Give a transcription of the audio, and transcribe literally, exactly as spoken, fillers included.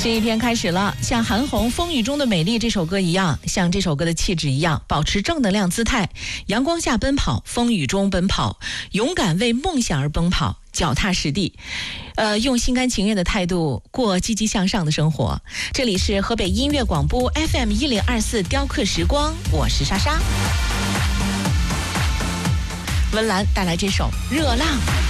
新一天开始了，像韩红《风雨中的美丽》这首歌一样，像这首歌的气质一样，保持正能量姿态，阳光下奔跑，风雨中奔跑，勇敢为梦想而奔跑，脚踏实地，呃，用心甘情愿的态度过积极向上的生活。这里是河北音乐广播 F M 一零二四雕刻时光，我是莎莎。温岚带来这首《热浪》。